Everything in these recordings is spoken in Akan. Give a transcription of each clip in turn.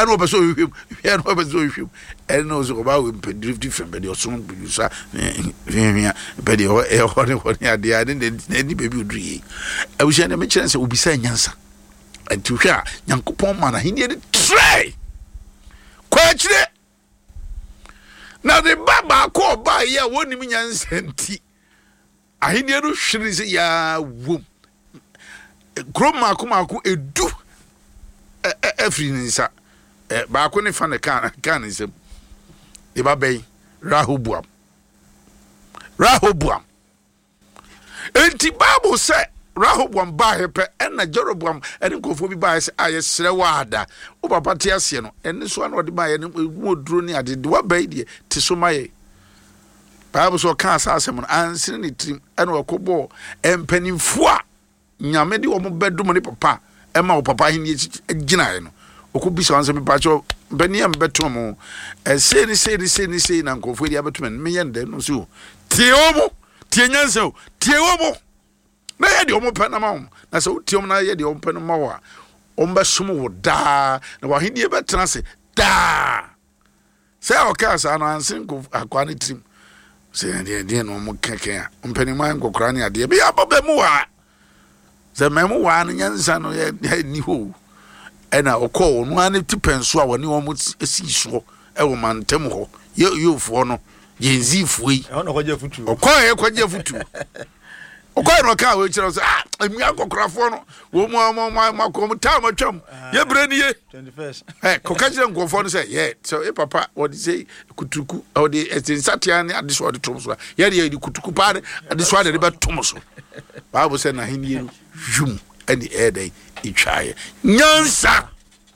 hia no obeso hwem hia no obeso hwem eno so ba we different be the some producer hia be the hone ade ade ni baby odri awuhia na me kire se obisa nyansa anti hwa nyankopon ma na hini de try kwa kire na the baba ko ba ye woni mi nyansa nti ahini no hwiri se ya wom kroma ko edu every nisa ba ko ne fa ne kan nsem e ba bay Rahoboam enti Bible say Rahoboam ba hepe na Jeroboam ene nkofo bi ba se ayesere waada o papa te ase no ene so na ode ba ye ne moduro ni ade de wa bay de te so maye Bible so kan asem no ansene ne trim ene wakobo empanimfo a nyame de wo bedum ne papa ema wo papa hini ginae no okubisa wanse me pacho baniam betom sei na nkofo dia betom me yende no so tie omo tie nyanse o tie omo na ye de omo pe na ma na se tie omo na ye de omo pe no ma wa ombesum wo da na wa hini betena se da se o ka sa no ansin ko akwa ne trim se de no mo keke ompeni ma nkokra ne ade be ababa mu wa ze memu wa no nyansa no ye ni ho ena okọ no ane tipenso a woni wo esi so e wo mantem ho ye fo no ye nzifo yi e no kwaje futu kwaje futu okọ no ka we kire so emi akokrafo no wo mu ko ta matwam ye bre ni ye 21st ko ka kire nkofo no say ye so e papa what say kutuku o de etinsatia ne ade so de tom so ye de kutuku pa ade so ade be tom so Bible say na hini ye jum ani ede itwaye nyansa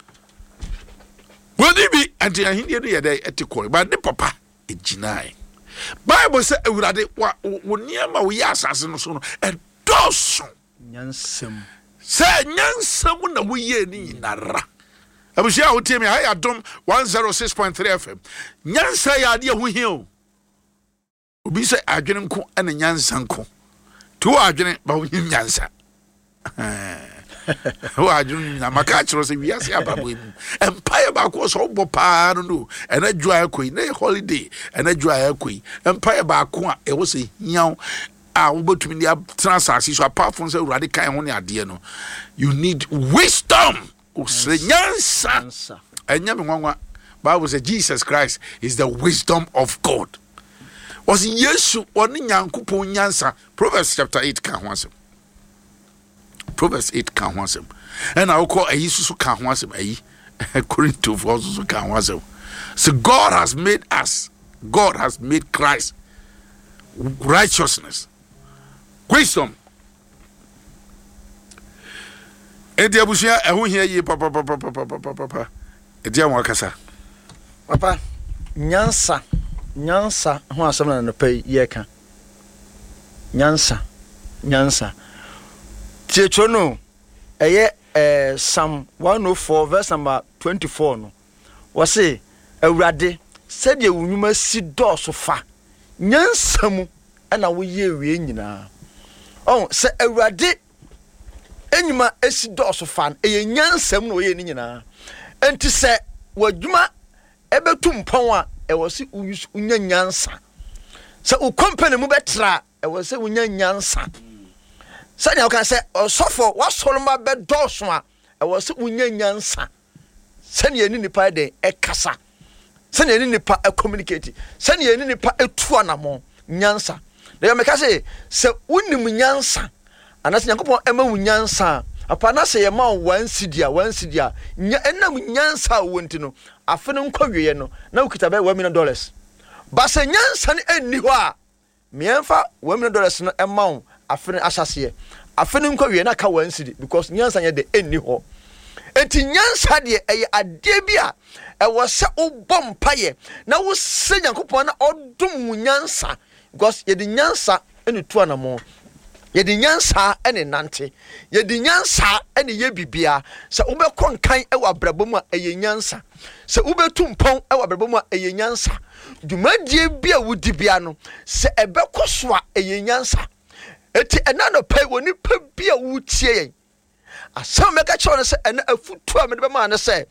wodi bi anti ahindi no yede etikore ba de papa ejinae Bible say awurade wo niam wo yasase no so no edoso nyansam say nyansam na wo ye ni nara abusia wo temi ha ya dom 106.3 FM nyansa ya de ho hia obi say adwene nko ana nyansa nko to adwene ba wo nyansa wa ajun na maka chiro se wiase ababo emu empire ba ko so bo pa no and adwa akoi na holiday and adwa akoi empire ba ko a e wo se hiaw a wo betumi dia transasi so apart from say urade kan ho ne ade no you need wisdom o se nyansa enya me nwanwa Bible say Jesus Christ is the wisdom of God was Yesu oni nyankopon nyansa Proverbs chapter 8 kan ho asem Proverbs 8 can once him. And I'll call a Jesus can once him. Corinto also can once him. So God has made us, God has made Christ righteousness, wisdom. And the Abusia, I won't hear you, papa. A dear Wakasa. Papa, Nyansa, who are someone to pay Yeka. Nyansa. Tietono Psalm 104 verse number 24 no was say awurade said ye wunuma si dɔɔso fa nyansamu ana wo ye wie nyina se awurade enyuma esi dɔɔso fa eye nyansam no ye ni nyina enti se wadwuma ebetu mpɔn a ɛwɔ se unya nyansa se u company mu betra ɛwɔ se unya nyansa Sanya oka say osofo wasoloma be doso a e wo se unya nyansa sanya ni nipa de e kasa sanya ni nipa e communicate sanya ni nipa etu anamo nyansa de me ka say se unim nyansa anase Nyankopon ema nyansa apa na se ye ma wansidia nya enam nyansa wonti no afe no nkwawie no na ukita be $1 million ba se nyansa ne enni ho a miemfa $1 million no ema afene asase afene nkwawie na ka wansidi because nyansa nye de enni ho enti nyansa de eye ade bia e wo se obom paye na wo se Nyankopon na odum nyansa because ye de nyansa eni tu anamo ye de nyansa eni nante ye de nyansa eni ye bibia se ubekon kan e wa brabom a eye nyansa se ubetu mpon e wa brabom a eye nyansa dwumadie bia wudi bia no se ebekoso a eye nyansa eti enano pay woni pa bia wutie yen asam meka che won se ena afutu a me be ma ne se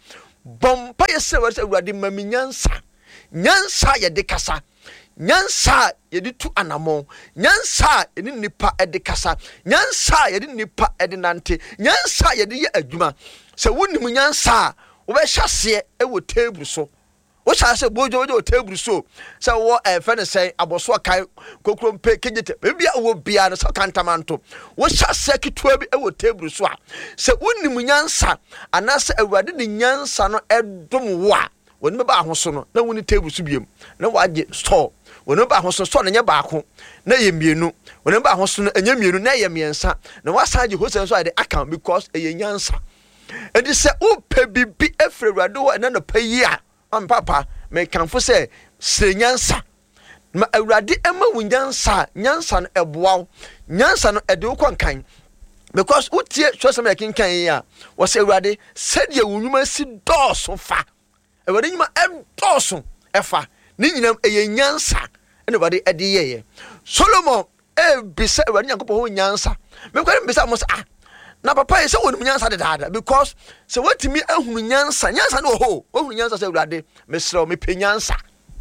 bompa yese wase awurade mami nyansa ye de kasa nyansa ye de tu anamon nyansa ye de nipa e de kasa nyansa ye de nipa e de nante nyansa ye de ye adwuma se wonim nyansa wo be hyase e wo table so wo hyase bojo table so se wo fene say aboso kai kokrom pe kejete bia wo bia no so kantamanto wo hyase kitwa bi e wo table so a se wonim nyansa anase awurade de nyansa no edom wo a woni ba ahoso no na woni table so biem na waje store woni ba ahoso store na nya baako na ye mienu woni ba ahoso no enya mienu na ye miensa na wasaje hosen so ade account because e ye nyansa edi se wo pe bibi efre awurade wo na no pa yi a am papa me kanfo se nyansa ma awurade ema wo nyansa no eboaw nyansa no ede wo konkan because utie so se me kinkan yi a wo se awurade sede wunuma si dooso fa awurade nyima dooso efa ni nyinam eye nyansa ene awurade ede yeye Solomon bisa awurade nyankopɔ ho nyansa me kware bisa mo na papa ye se wonu nyansa de dada because se watimi ahunu nyansa no ho ohunu nyansa se awurade mesrɛ me penyansa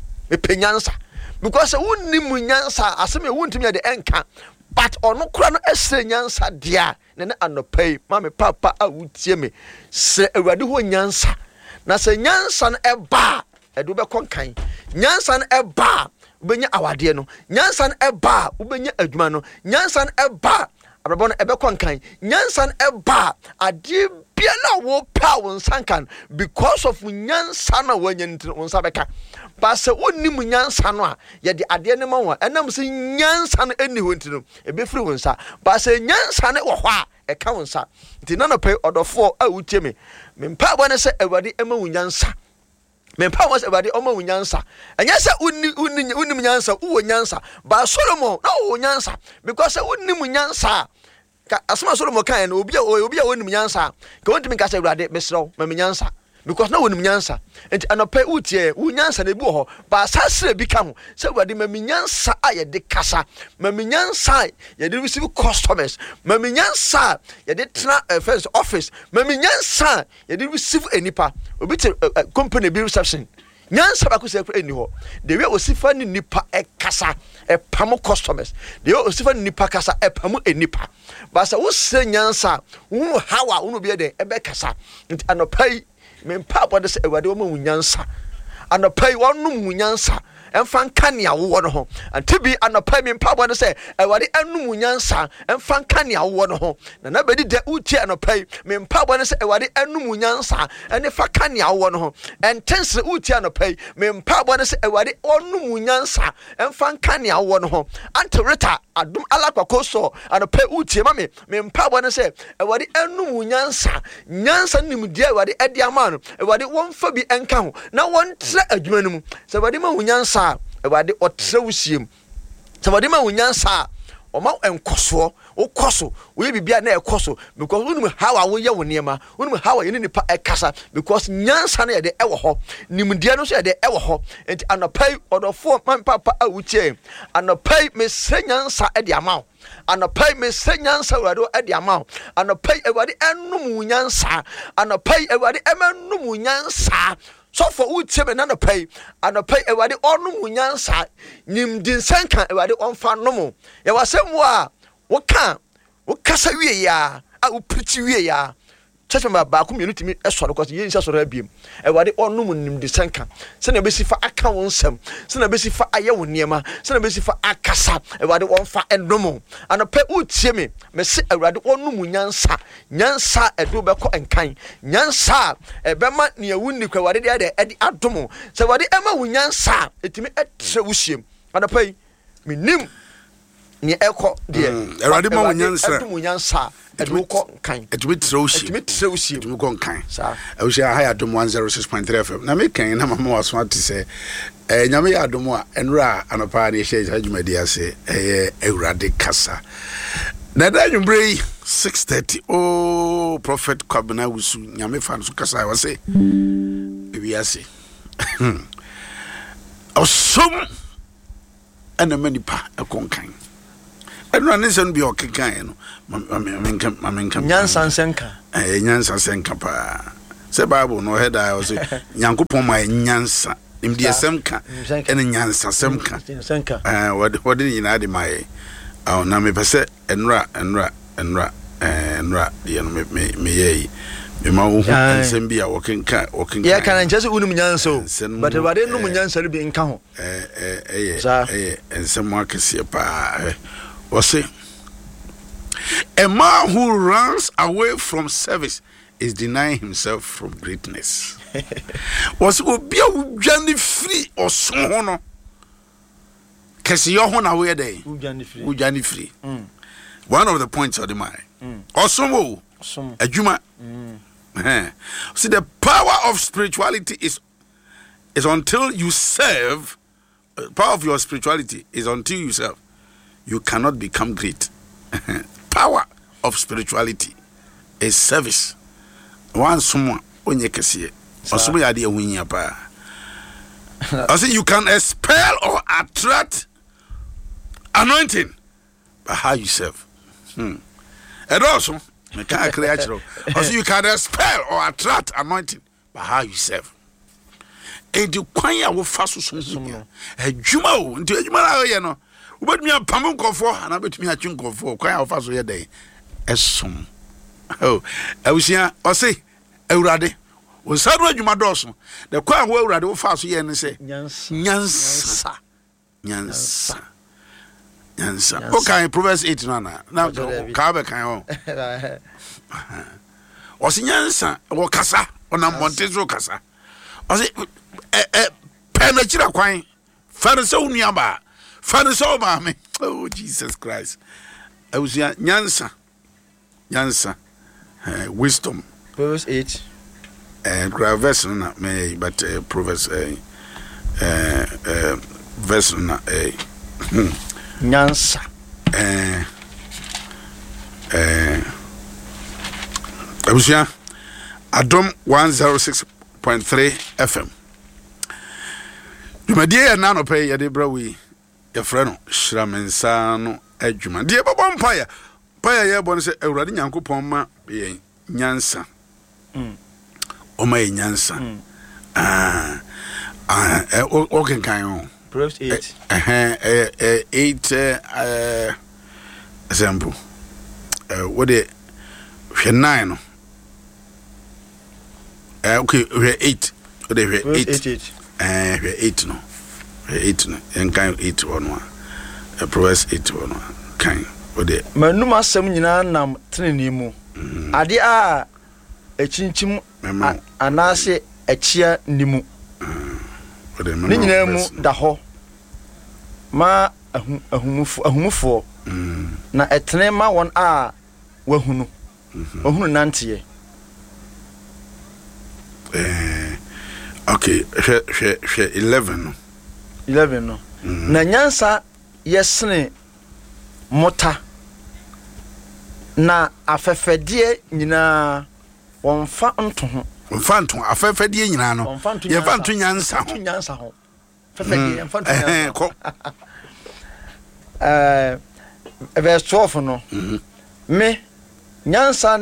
because se wonni mu nyansa aseme wontimi de enka but ono kura no esre nyansa dia ne anopai ma me papa a wutie me se awurade ho nyansa na se nyansa no eba edu be konkan nyansa no eba ubenya awade no nyansa no eba ubenya adwuma no nyansa no eba abrabon ebe konkan nyansa no eba ade bia na wo pa won sankan because of nyansa na wanyantin won sabeka ba se wonni mu nyansa no a ye de ade ne ma wo enam se nyansa no eni ho ntino ebe firi won sa ba se nyansa ne wo ho a e ka won sa nti na no pe odofo a wutie me mpa bo ne se awade ema wo nyansa mpa bo se awade oma wo nyansa enya se unni nyansa wo nyansa ba Solomon na wo nyansa because wonni mu nyansa ka asma Solomon kan na obi a wonni mu nyansa ka wontimi ka se awade mesrew ma nyansa because na wonni mu nyansa enti anope utie wo nyansa na bi wo ho ba sasre bi ka ho se awade ma nyansa a ye de kasa ma nyansa ye de receive customers ma nyansa ye de tra first office ma nyansa ye de receive enipa obi te company bi reception nyansa ba ko se eni ho de we osifa ni nipa e kasa e pamo customers de we osifa ni nipa kasa e pamo enipa ba sa wo se nyansa wo hawa wo no bi de e be kasa nti anopai me mpa bo de se awade wo ma nyansa anopai wo no mu nyansa emfa nkania wo no ho antibi anopai me mpa bo de se awade anu mu nyansa emfa nkania wo no ho na bedi de uti anopai me mpa bo de se awade anu mu nyansa ene fa kania wo no ho entense uti anopai me mpa bo de se awade onu mu nyansa emfa nkania wo no ho antoreta adum alakwakoso anopai uti ma me mpa bo de se awade anu mu nyansa nimdi awade edi amano awade wonfa bi enka ho na wontre adwuma no mu se awade ma nyansa awade otre wusiem se awade ma nyansa oma enkoso okoso we bibia na ekoso because unum how awo ye woniema unum how ye nipa ekasa because nyansa na ye de ewo ho nimdia no so ye de ewo ho enti anopai odofo man papa awuche anopai me senyansa e de amaw anopai me senyansa wado e de amaw anopai ewade enum nyansa anopai ewade emanum nyansa so for utie me na anopai ewade onum nyansa nimdin sanka ewade onfa nomo ye wasem a wo kasa wie ya a wo preach wie ya chachama ba ko mienu timi esoro ko ye nsa soro abiem ewade onum nimdi sanka se na besi fa aka won sam se na besi fa aye won niema se na besi fa akasa ewade onfa endomo anope utie me se ewade onum nyansa edo be ko enkan nyansa ebema ne awunni kwa ewade de edi adomo se ewade ema wo nyansa etimi etre wusiem anope minim ni eko de ewade ma wo nyansa edo nyansa edu ko kan etimi treusi ko kan e wo ha ya dom 106.3 FM na me kan na mama waso ati se nyame ya dom a enra anopa na ehye adwumadi ase ewurade kasa na da nwumbre 6:30 oh prophet Kwabena Wusu nyame fa so kasa wa se ebi ase osom ana manipa ekonkan eno ne sen bi okekan no mamenka nyansa senka nyansa senka pa say Bible no head I was Yankopon my nyansa imdi semka ene nyansa semka what did you know my na me pese enra de no me ye me ma wo ensem bia working ya kan nche se unum nyanso but wade num nyansa bi nka ho ensem akese pa wose a man who runs away from service is denying himself from greatness. Was obi a udwane free or son hono kese yo ho na we dey udwane free one of the points of the mind osomo adwuma see the power of spirituality is until you serve. Power of your spirituality is until you serve you cannot become great. Power of spirituality is service. One someone onye kese osomo ya de hunya pa. I say you can expel or attract anointing by how you serve. And also me can clear chiro. Also you can expel or attract anointing by how you serve. And you kwan ya wo fa so so adwuma o nti adwuma la ye no ubetumi apam nkofo ana betumi atwe nkofo kwan ya wo fa so ye dey esom. Oh awusia o say Eurade, we said what you madoso. The quite well read fast yen say Nyansa. Okay, Proverbs 8 nana. Now Kabe can was Nyansa or Casa on a Montezo Casa. Was it Penachira Quine? Fanaso Niaba. Fanaso Bami. Oh, Jesus Christ. I was Nyansa. Wisdom. Proverbs 8 verse na me but Proverbs verse na nyansa abusia Adom 106.3 FM Dumadiye na no pay ye de brawi ye frɛ no Shiramensa no adwuma de bobɔ mpaya ye bɔ no sɛ Awurade Nyankopɔn ma ye nyansa Oma nyansa okay kan Proverbs 8 8 example what the 9 no okay 8 what the 8 8 no 8 no en kan 8 one Proverbs 8 one kan what the manum asem nyina nam teneni mu ade a echinchim anase echia nimu ni nyina mu da ho ma ahumufo na etene ma won a wahunu nante okay 11 no na nyansa yesene mota na afefedie nyina wonfa nto ho afefedie nyina no ye fa nto nyansa ho afefedie mfa nto nyansa verse 12 no me nyansa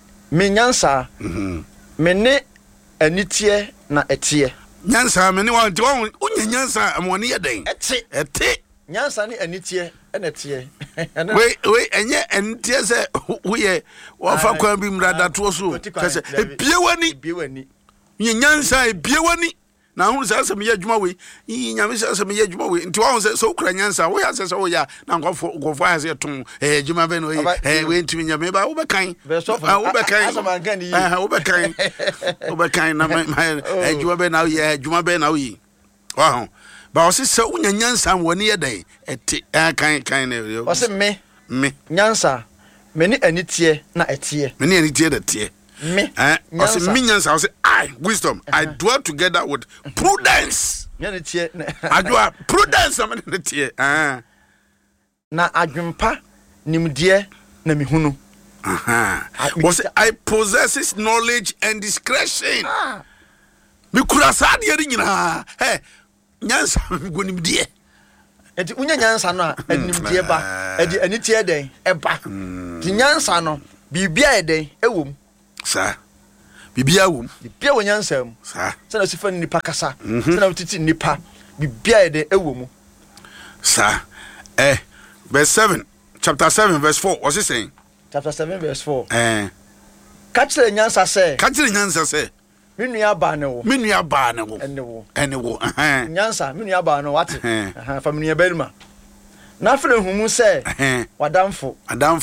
me ne anitie na etie nyansa me ne wa unya nyansa amone ye den ete nyansa ne anitie na etie we enye anitie se woye wa fa kwan bi mrada to so kase ebiewani nyansa ebiewani na hu se asem ye adwuma we nyame se asem ye adwuma we nti wa hu se so kura nyansa wo ya se so ya na nkofo ya se ton adwuma be no we ntimi nyame ba wo be kan wo be kan na adwuma be na ye adwuma be na we wa hu ba o se unya nyansa woni ye dai eti kan ne o se me nyansa me ni anitie na etie me ni anitie da tie me also minions I say I wisdom I dwell together with prudence I do prudence am na tie na adwempa nimdie na mihunu was I possesses knowledge and discretion me kura sa de nyina nyansa go nimdie enti unya nyansa no a nimdie ba edi anitie den eba ti nyansa no bibia eden ewom Sir, bibia wo bibia wo nyansa mu sa na sifa nipa kasa na wotiti nipa bibia de ewo mu sa verse 7 chapter 7 verse 4 what's it saying? Chapter 7 verse 4 Kachire nyansa se minua ba ne wo ene wo nyansa minua ba no wate fa minua belma na afre humu se wadamfo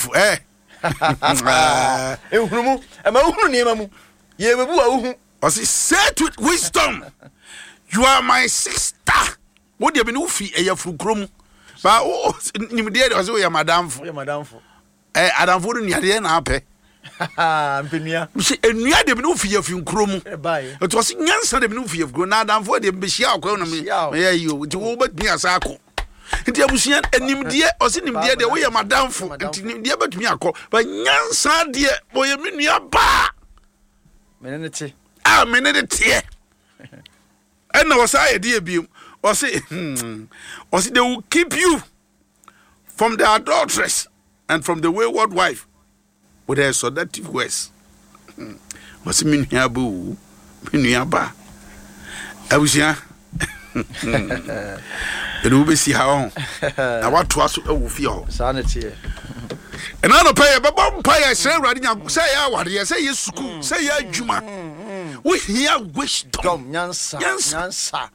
ehunu ma uhunu ne ma mu ye bebu wa uhu o say with wisdom you are my sister wo de be no fi eyafurukrom ba nim de o say ya madamfo adamfo no niade na apɛ mpenua enua de be no fi afinkrom it was nyansa de be no fi afkro na adamfo de be hia akwa na me ya yo ti wo batumi asako nti abusuan enimde o se nimde de wo ya madamfo nti nimde batumi akọ ba nyansa de wo ya menua ba menenete and was I a dear beam or say they will keep you from the adulteress and from the wayward wife with her seductive words. Was mean here boo, ba. I was here. It will be see how now what was feel sanity. And I don't pay a bomb pay. Say, what you say, you school, say, ya Juma. We hear wisdom, Nyansa.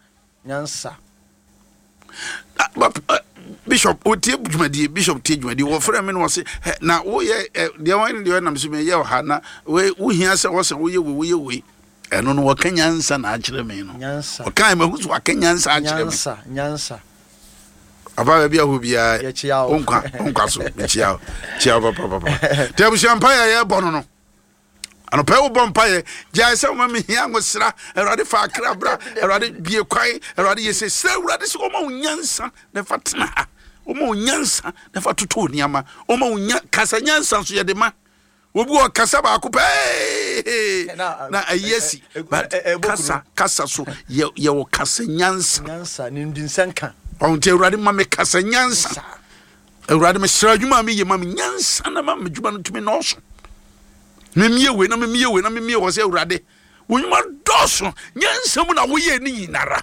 Bishop, Bishop Tidjumadi, or Freeman was now, oh, yeah, the one the I'm assuming, Hannah, we hear was a we. I don't know what Kenyan actually mean. Nyansa. What kind of who's what Kenyans Nyansa. About a who be a Chiao, Papa. There was Empire, Bono. And a pair of bumpire, Jasa, mammy, young was Sra, a radi far crabra, a radi be a quiet, a radi say, so radis, Omo Yansa, the Fatna, Omo Yansa, the Fatu Yama, Omo Casanyansa, so Yadema, Ubu Casaba Coupe. Now, a yes, but Casa, so your Casanyansa, Nindin Sanka. Until Radimame Casanyansa, a Radimus, you mammy, your mammy Yans, and a mammy, you want to be notion. Me was a rade. When you are dosso, someone away any nara.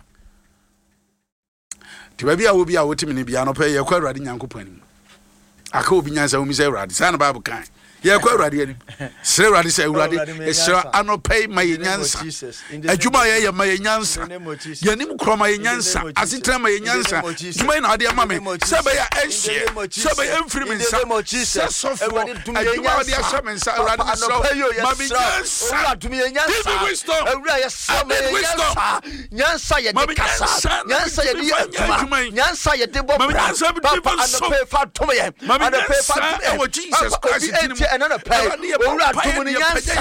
To maybe I will be out to me, piano pay your quite riding Uncle Penny. I could be Yansa, Miss Erad, son of Bible kind. Yeah, quite ready. Sarah is a radi, Sir, I no pay my Yansa. A Jumaya, my Yansa. Yanim Croma Yansa, as it time my Yansa. You may not, dear mammy, Sabaya Asia, Sabaya Infrimin, Jesus, soft, and you are the summons. I rather so, Mammy Yansa, to me, Yansa, wisdom, Yansa, Yansa, Jesus Christ. Another pay. Nyansa,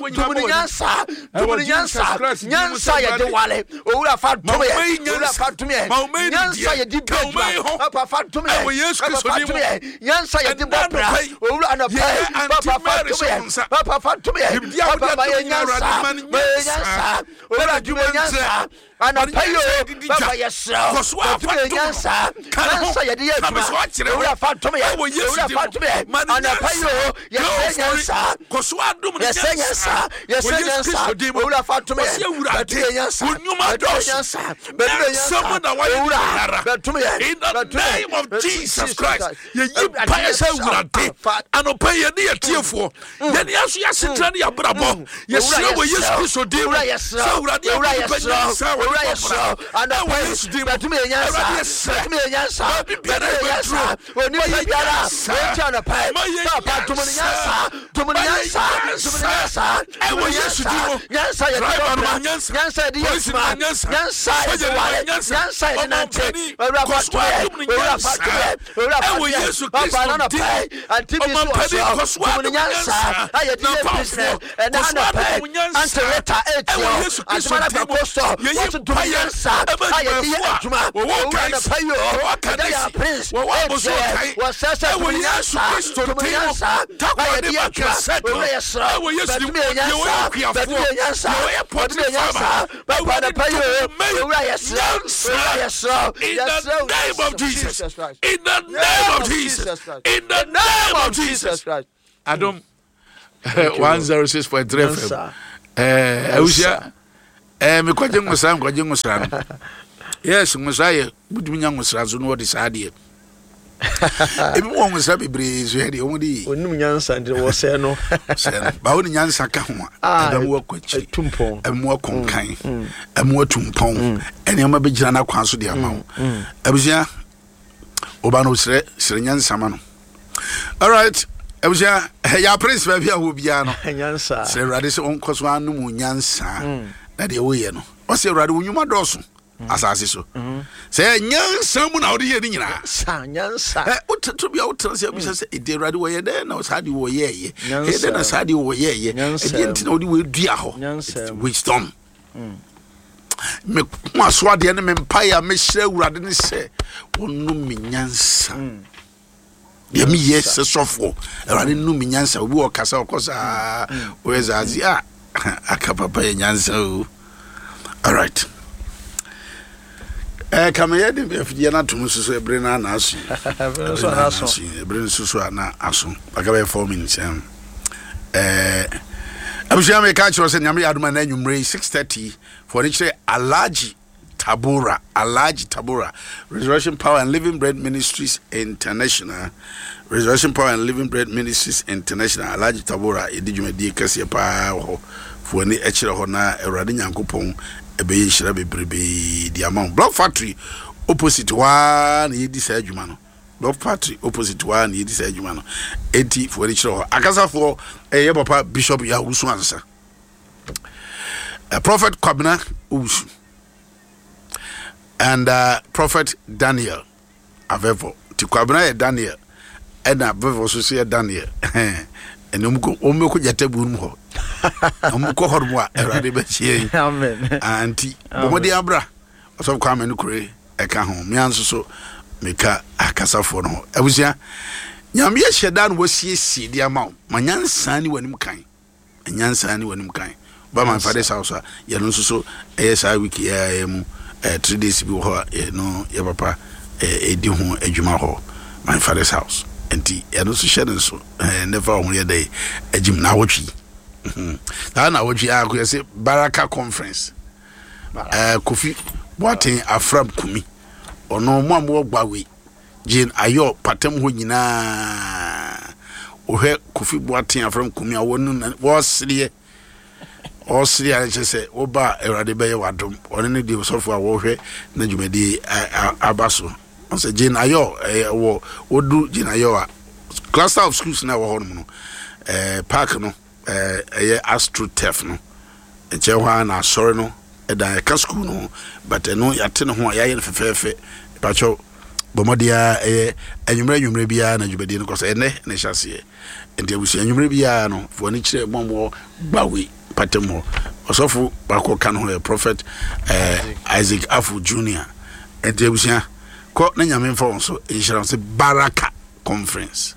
ya de wale. Ora fa to me. Nyansa ya di papa fa to me. Nyansa ya di bopra. Ora na pay. Papa fa to me. Papa fa to me. Papa Nyansa. Ora du Nyansa. And I pay you, Papa, yes, Nyansa, ya di yetuma. Ora fa to me. Ora fa to me. And I pay you. Yes, Nyansa. Yes, Nyansa. Ora fa to me. Nyansa. In the name of Jesus Christ. You and pay your dear tear for. Then yes, you bravo. Yes, you and I was to me, Nyansa, in the name of Jesus. Adam 106.3 FM. awusia me kwaje ngusra no yes ngusra ye budumi nya ngusra so no wodi saade ebi mo ngusra bebre so hede o di onum nyansa ndi wo se no ba woni nyansa ka ho a mo akwachi tumpon mo akonkan mo tumpon ene ma begira na kwan so de amawo abusia oba no sre nyansa ma no all right abusia ya prince ba bia ho bia no nyansa sre rade se on koso anu mu nyansa na de wo ye no o se rade wonyuma doso asase so say nyansa mu na odi ye ni nyina sa nyansa to bia utrase abisa say de rade wo ye de na sadi wo ye ye he de na sadi wo ye ye e de ntina odi wo dua ho wisdom me maso ade ne me mpaya me hire urade ne se wonu me nyansa ye mi yes sofo urade nu me nyansa obi wo kasa okosa wo ezazi akapapa ye nyansa o. All right. Kama yede befie na to mususu ebre na asu ebre nsusu na asu akabe 4 minutes abuja me ka chiro se nyame aduma na anwumre 6:30 for the Alhaji Tabora Resurrection Power and Living Bread Ministries International Alhaji Tabora edijumadi kase pa ho for ni echire ho na Awurade Nyankopon ebe yishira bebrebe di amount Block Factory opposite one yedi sa adwuma no Block Factory opposite one yedi sa adwuma no 80 for the chiro akasa for ye papa Bishop Yahusu ansa Prophet Kwabena Usu and Prophet Daniel Avevo ti Kwabena Daniel and Avevo so say Daniel enumko omeko jatabu mu ho amko hormo Awurade be chie amen anti bomodi abra so kwa me no kure eka ho me anso so meka akasafo no abusia nyame ye hyeda no wasiesie dia ma manyansa ni wanim kan ba man father's house ye no so esa wiki mu 3 days bi ho no ye papa edi ho adwuma ho my father's house enti ye no so hyeda so never on ye day agim na wotwi na wotwi akọ say Baraka conference Kofi Boateng Afram Kumi ono mo amwo gbawe Jane Ayo patem ho nyina ohwe Kofi Boateng Afram Kumi awonu wo srie a chese oba Awurade be ye wadom one ne di sofo a wo hwe na dwumadi abaso on say Jane Ayo wo odu Jane Ayo a cluster of schools na wo hono no park no Astro Tef no eche ho na asore no eda ka school no but no yate no ho ya ye fefefe pacho bomodia anwumre bia na dwumadi no koso ene ne hyase enti abusu anwumre bia no fo ni kire momo gbawe patemo osofu bako kan ho Prophet Isaac Afu Junior enti abusu ko na nyame mfa so insurance Baraka conference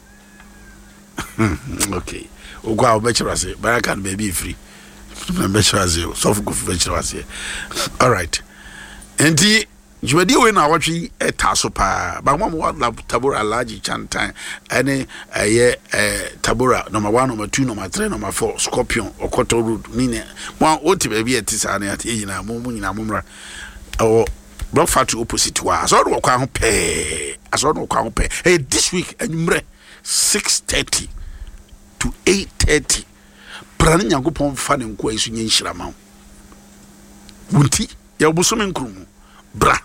okay ogwa obechirase Baraka and baby free obechirase sofu go obechirase all right enti jwedi we na watwi etaso pa ba mo Tabora Alhaji Chantan ene Tabora number 1 number 2 number 3 number 4 Scorpion Okoto Road nine mo oti baby etisa na ati yina mo nyina momra o Block Factory opposite wa so do kwa ho pe this week anwumre 6:30 to 8:30 prane Nyankopon fa ne nko asu nyenhyira ma wunti ya obusome nkrumu bra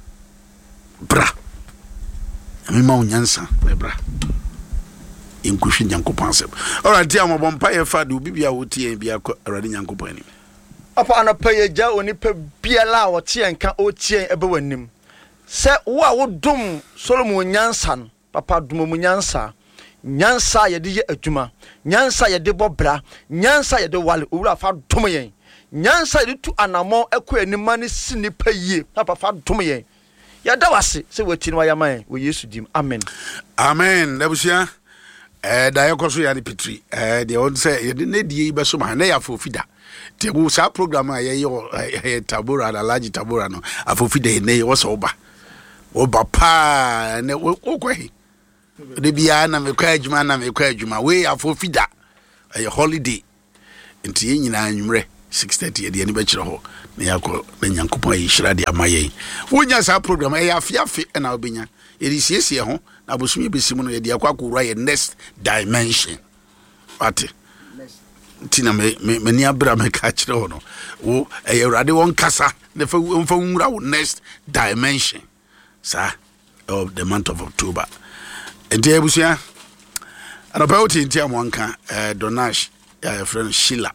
amima onyansa bra inkuhwe Nyankopon asem alright dia mo bompa ye fa de obibia wotie bia Awurade Nyankopon ani apa anapaye ja onipa biala wote enka otie ebe wanim se wo a wodom Solomon nyansa no papa dum mu nyansa ye de ye adwuma nyansa ye de bobra nyansa ye de wale owura fa dom yen nyansa ye de tu anamo ekọ anima ne sinipa yie papa fa dom yen ya da wase se wati no ya man wo Yesu dim amen nabusia da yekoso ya ni pitri de on say ye de nedie be so ma na ya fofida tebu sa program a ye Tabora Alhaji Tabora no afofida ne wo so oba pa ne wo kwehi de bia na mekwa adwuma we afofida holiday enti nyina anwumre 6:30 de ani bɛkyerɛ hɔ na yakɔ na nyankopɔn ayi hyira de ama yɛn wonya saa program ɛyɛ afiafe na wobɛnya yɛde siesie ho na abosom yɛbɛsi mu no yɛde akɔ akɔwura yɛ next dimension ate tina me ni abra me ka kyerɛ hɔ no wo ɛyɛ awurade wɔn kasa na fa nwura wo next dimension sa of the month of October enti abusua anɔpɛ wo tinti amonka Donash ya friend Sheila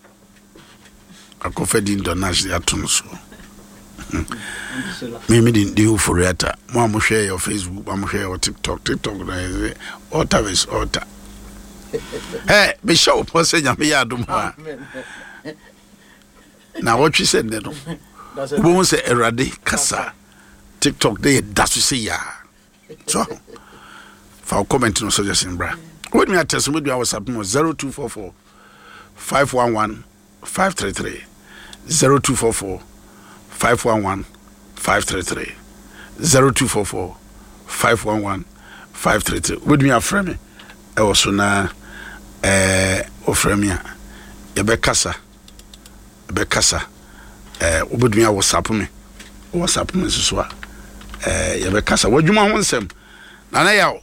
akɔfa din Donash ya to no so me din di ufuriata mo share your Facebook mo share your TikTok na always altar hey be show pose nyame ya dum ha na what you said no wo say erade kasa TikTok dey da so say ya so for comment no suggestion bra what me attest me do WhatsApp no 0244 511 533 0244 511 533 0244 511 533 with me a friend I was na ofremia yebekasa obodua WhatsApp me so a yebekasa wadwuma ho nsem na yaw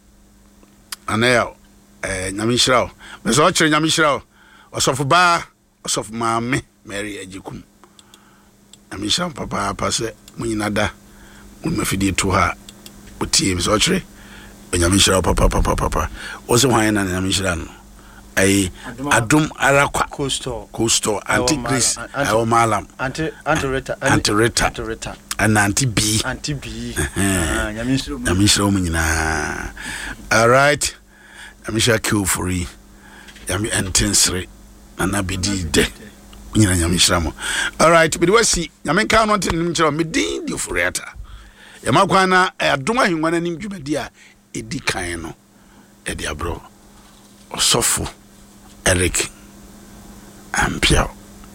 nyamishirawo meso o kire nyamishirawo osofu maame Mary Ajikum nyamishirawo papa se munyinada munmafidi to ha otie meso o kire nyamishirawo papa o se hwan na nyamishirawo no ai adum arakwa coastal anti Grace ayo malam anti reta and anti B nyamishirawo munyina all right nyamishirawo kill free nyami intensely ana bidi de nyina nyamishirawo all right bidi wasi nyamenka no ntin nyamishirawo medin di ofuriata yamakwa na adum ahengwa na nim dwumadi a edi kan no edi abro osofo Eric Ampiao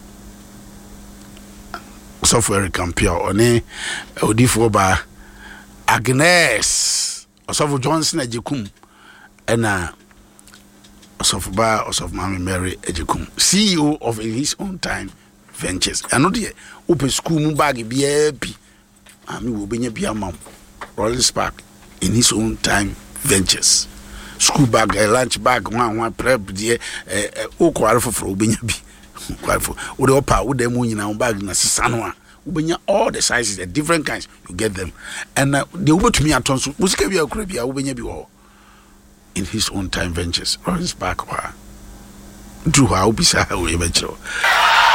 osofo Eric Ampiao one odifo ba Agnes osofo Johnson Ajikum ena osofo Mami Mary Ajikum CEO of In His Own Time Ventures anode open school mu bag bia bi ami wo benya bia mam Rollins Park In His Own Time Ventures school bag lunch bag one prep die o kware foforo obenya bi kware fo wo de opa wo de mu nyina bag na sesano a obenya all the sizes the different kinds you get them and the obetumi aton so musika bi akura bi a obenya bi wo In His Own Time Ventures Rollins Park wa do ha obisa we be kiro